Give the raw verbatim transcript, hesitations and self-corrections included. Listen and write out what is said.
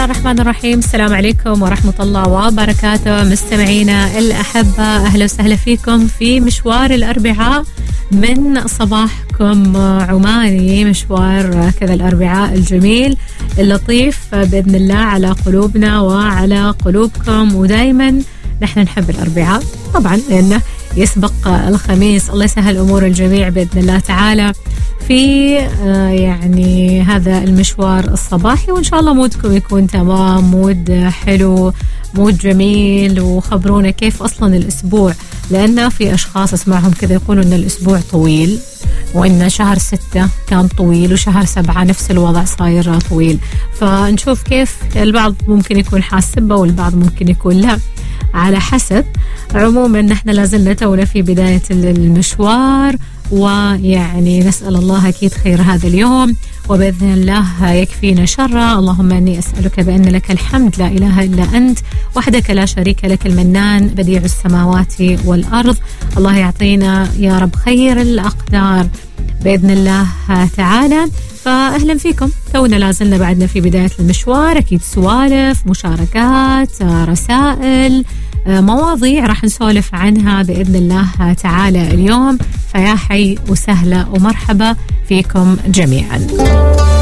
الله الرحمن الرحيم. السلام عليكم ورحمة الله وبركاته مستمعينا الأحبة، أهلا وسهلا فيكم في مشوار الأربعاء من صباحكم عماني، مشوار كذا الأربعاء الجميل اللطيف بإذن الله على قلوبنا وعلى قلوبكم. ودايما نحن نحب الأربعاء طبعا لأنه يسبق الخميس. الله يسهل أمور الجميع بإذن الله تعالى في يعني هذا المشوار الصباحي، وإن شاء الله مودكم يكون تمام، مود حلو، مود جميل. وخبرونا كيف أصلا الأسبوع، لأن في أشخاص أسمعهم كذا يقولوا أن الأسبوع طويل، وإن شهر ستة كان طويل وشهر سبعة نفس الوضع صاير طويل. فنشوف كيف البعض ممكن يكون حاسبه والبعض ممكن يكون لا، على حسب. عموما نحن لازلنا تونا في بداية المشوار، ويعني نسأل الله أكيد خير هذا اليوم، وبإذن الله يكفينا شره. اللهم أني أسألك بأن لك الحمد لا إله إلا أنت وحدك لا شريك لك المنان بديع السماوات والأرض. الله يعطينا يا رب خير الأقدار بإذن الله تعالى. فأهلا فيكم، تونا لازلنا بعدنا في بداية المشوار. أكيد سوالف، مشاركات، رسائل، مواضيع راح نسولف عنها بإذن الله تعالى اليوم. فيا حي وسهلا ومرحبا فيكم جميعا.